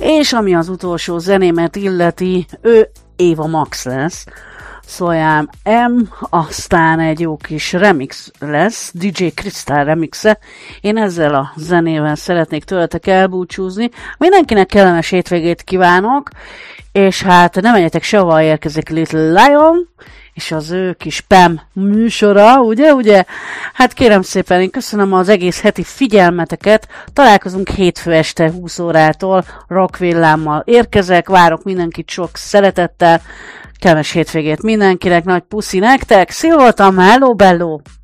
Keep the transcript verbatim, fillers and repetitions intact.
És ami az utolsó zenémet illeti, ő Ava Max lesz. Szóljám M, aztán egy jó kis remix lesz, dé dzsé Crystal remixe. Én ezzel a zenével szeretnék tőletek elbúcsúzni. Mindenkinek kellemes hétvégét kívánok, és hát ne menjetek sehova, érkezik Little Lion, és az ő kis Pam műsora, ugye, ugye? Hát kérem szépen, én köszönöm az egész heti figyelmeteket, találkozunk hétfő este húsz órától, rockvillámmal érkezek, várok mindenkit sok szeretettel, kellemes hétvégét mindenkinek, nagy puszi nektek, Szil voltam, hello bello!